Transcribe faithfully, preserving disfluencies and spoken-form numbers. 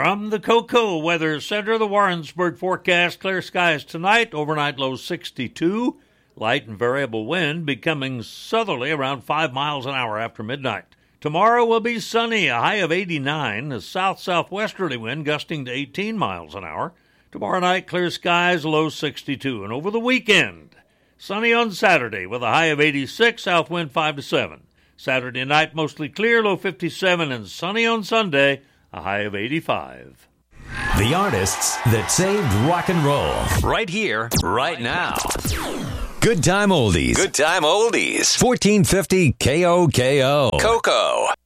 From the Cocoa Weather Center, the Warrensburg forecast: clear skies tonight, overnight low sixty-two, light and variable wind becoming southerly around five miles an hour after midnight. Tomorrow will be sunny, a high of eighty-nine, a south-southwesterly wind gusting to eighteen miles an hour. Tomorrow night, clear skies, low sixty-two. And over the weekend, sunny on Saturday with a high of eighty-six, south wind five to seven. Saturday night, mostly clear, low fifty-seven, and sunny on Sunday, a high of eighty-five. The artists that saved rock and roll. Right here, right now. Good Time Oldies. Good Time Oldies. fourteen fifty K O K O. Cocoa.